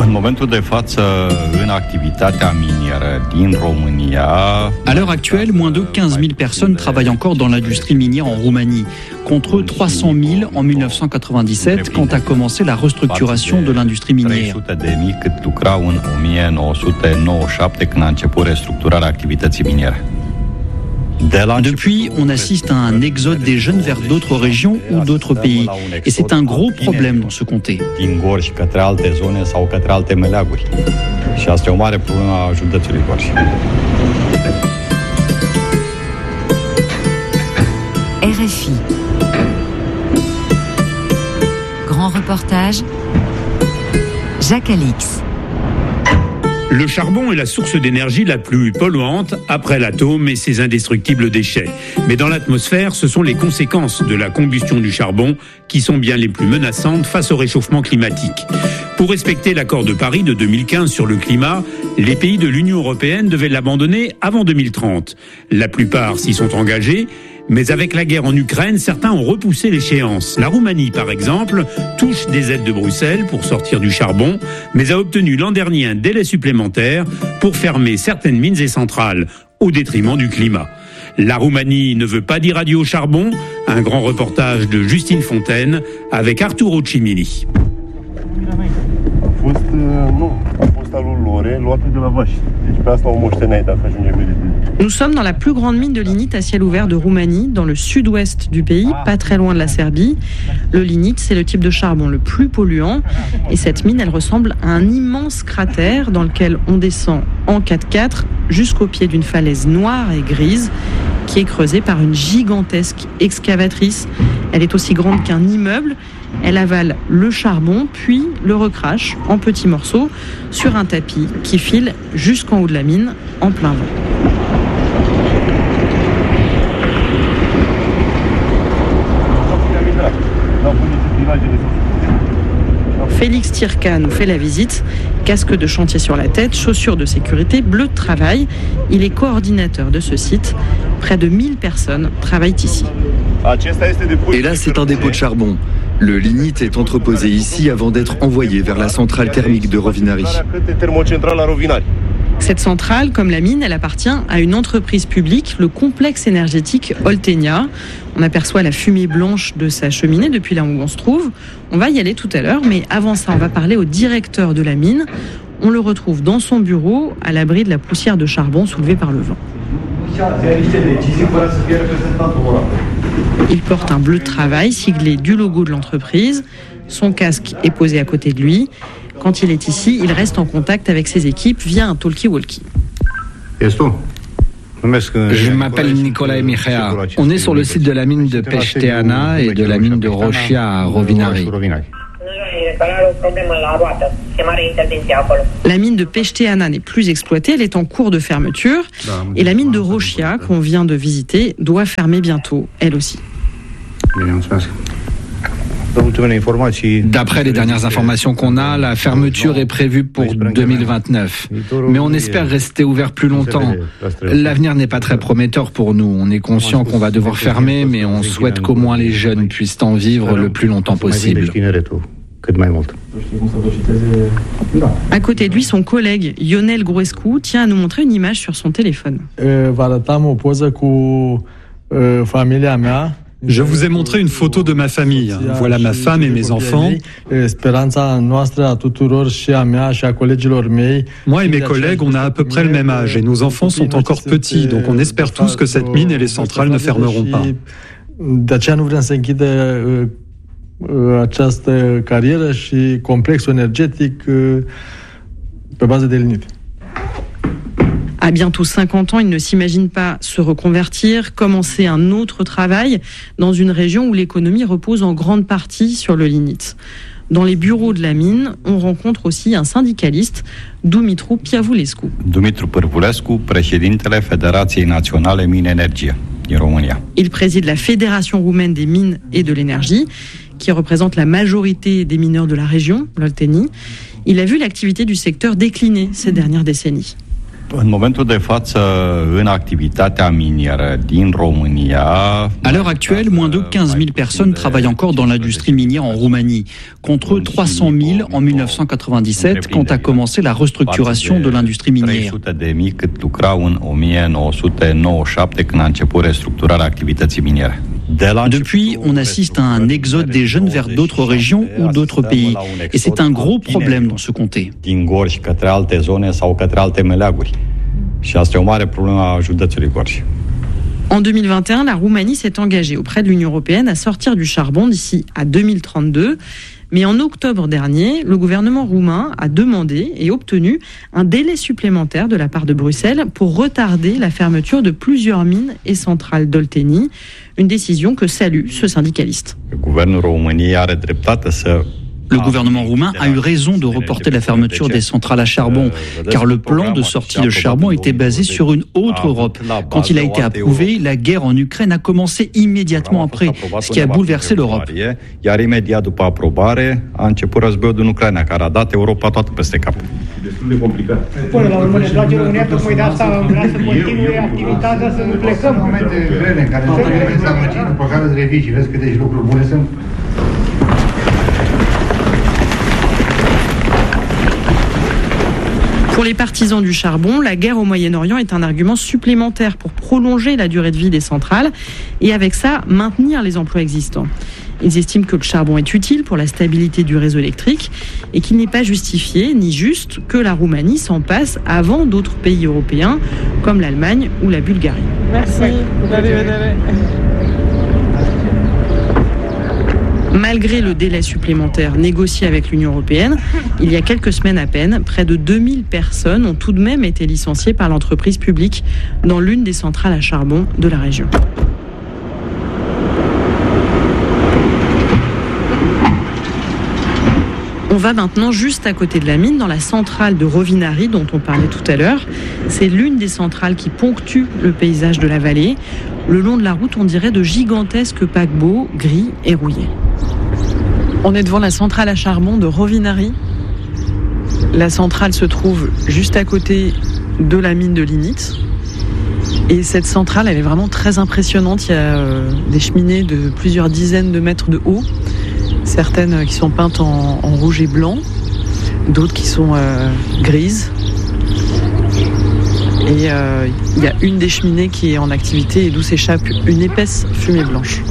À l'heure actuelle, moins de 15 000 personnes travaillent encore dans l'industrie minière en Roumanie, contre 300 000 en 1997, quand a commencé la restructuration de l'industrie minière. Depuis, on assiste à un exode des jeunes vers d'autres régions ou d'autres pays. Et c'est un gros problème dans ce comté. RFI. Grand reportage, Jacques Alix. Le charbon est la source d'énergie la plus polluante après l'atome et ses indestructibles déchets. Mais dans l'atmosphère, ce sont les conséquences de la combustion du charbon qui sont bien les plus menaçantes face au réchauffement climatique. Pour respecter l'accord de Paris de 2015 sur le climat, les pays de l'Union européenne devaient l'abandonner avant 2030. La plupart s'y sont engagés, mais avec la guerre en Ukraine, certains ont repoussé l'échéance. La Roumanie, par exemple, touche des aides de Bruxelles pour sortir du charbon, mais a obtenu l'an dernier un délai supplémentaire pour fermer certaines mines et centrales, au détriment du climat. La Roumanie ne veut pas d'irradier au charbon. Un grand reportage de Justine Fontaine avec Arturo Cimini. Nous sommes dans la plus grande mine de lignite à ciel ouvert de Roumanie, dans le sud-ouest du pays, pas très loin de la Serbie. Le lignite, c'est le type de charbon le plus polluant. Et cette mine, elle ressemble à un immense cratère dans lequel on descend en 4x4 jusqu'au pied d'une falaise noire et grise qui est creusée par une gigantesque excavatrice. Elle est aussi grande qu'un immeuble. Elle avale le charbon, puis le recrache en petits morceaux sur un tapis qui file jusqu'en haut de la mine en plein vent. Félix Tirca nous fait la visite. Casque de chantier sur la tête, chaussures de sécurité, bleu de travail. Il est coordinateur de ce site. Près de 1000 personnes travaillent ici. Et là, c'est un dépôt de charbon. Le lignite est entreposé ici avant d'être envoyé vers la centrale thermique de Rovinari. Cette centrale, comme la mine, elle appartient à une entreprise publique, le complexe énergétique Oltenia. On aperçoit la fumée blanche de sa cheminée depuis là où on se trouve. On va y aller tout à l'heure, mais avant ça, on va parler au directeur de la mine. On le retrouve dans son bureau, à l'abri de la poussière de charbon soulevée par le vent. Il porte un bleu de travail siglé du logo de l'entreprise. Son casque est posé à côté de lui. Quand il est ici, il reste en contact avec ses équipes via un talkie-walkie. Je m'appelle Nicolae Mihea. On est sur le site de la mine de Peșteana et de la mine de Roșia à Rovinari. La mine de Peșteana n'est plus exploitée, elle est en cours de fermeture. Et la mine de Roșia, qu'on vient de visiter, doit fermer bientôt, elle aussi. D'après les dernières informations qu'on a, la fermeture est prévue pour 2029. Mais on espère rester ouvert plus longtemps. L'avenir n'est pas très prometteur pour nous. On est conscient qu'on va devoir fermer, mais on souhaite qu'au moins les jeunes puissent en vivre le plus longtemps possible. À côté de lui, son collègue Ionel Gruescu tient à nous montrer une image sur son téléphone. Je vous ai montré une photo de ma famille. Voilà ma femme et mes enfants. Moi et mes collègues, on a à peu près le même âge et nos enfants sont encore petits, donc on espère tous que cette mine et les centrales ne fermeront pas. Această carieră și complexul energetic pe bază de lignite. À bientôt 50 ans, il ne s'imagine pas se reconvertir, commencer un autre travail dans une région où l'économie repose en grande partie sur le lignite. Dans les bureaux de la mine, on rencontre aussi un syndicaliste, Dumitru Piavulescu. Dumitru Pârvulescu, președintele Federației Naționale Mine-Energie din România. Il préside la Fédération roumaine des mines et de l'énergie, qui représente la majorité des mineurs de la région, l'Oltenie. Il a vu l'activité du secteur décliner ces dernières décennies. À l'heure actuelle, moins de 15 000 personnes travaillent encore dans l'industrie minière en Roumanie, contre 300 000 en 1997, quand a commencé la restructuration de l'industrie minière. Depuis, on assiste à un exode des jeunes vers d'autres régions ou d'autres pays. Et c'est un gros problème dans ce comté. En 2021, la Roumanie s'est engagée auprès de l'Union européenne à sortir du charbon d'ici à 2032. Mais en octobre dernier, le gouvernement roumain a demandé et obtenu un délai supplémentaire de la part de Bruxelles pour retarder la fermeture de plusieurs mines et centrales d'Olteni. Une décision que salue ce syndicaliste. Le gouvernement roumain a eu raison de reporter la fermeture des centrales à charbon, car le plan de sortie de charbon était basé sur une autre Europe. Quand il a été approuvé, la guerre en Ukraine a commencé immédiatement après, ce qui a bouleversé l'Europe. Pour les partisans du charbon, la guerre au Moyen-Orient est un argument supplémentaire pour prolonger la durée de vie des centrales et avec ça, maintenir les emplois existants. Ils estiment que le charbon est utile pour la stabilité du réseau électrique et qu'il n'est pas justifié ni juste que la Roumanie s'en passe avant d'autres pays européens comme l'Allemagne ou la Bulgarie. Merci. Malgré le délai supplémentaire négocié avec l'Union européenne, il y a quelques semaines à peine, près de 2000 personnes ont tout de même été licenciées par l'entreprise publique dans l'une des centrales à charbon de la région. On va maintenant juste à côté de la mine, dans la centrale de Rovinari dont on parlait tout à l'heure. C'est l'une des centrales qui ponctue le paysage de la vallée. Le long de la route, on dirait de gigantesques paquebots gris et rouillés. On est devant la centrale à charbon de Rovinari. La centrale se trouve juste à côté de la mine de lignite. Et cette centrale, elle est vraiment très impressionnante. Il y a des cheminées de plusieurs dizaines de mètres de haut. Certaines qui sont peintes en rouge et blanc, d'autres qui sont grises. Et il y a une des cheminées qui est en activité et d'où s'échappe une épaisse fumée blanche.